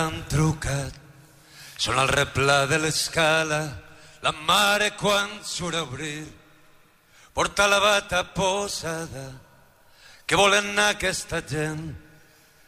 han trucat. Són al replà de l'escala, la mare quan surt a obrir porta la bata posada. Què volen anar aquesta gent?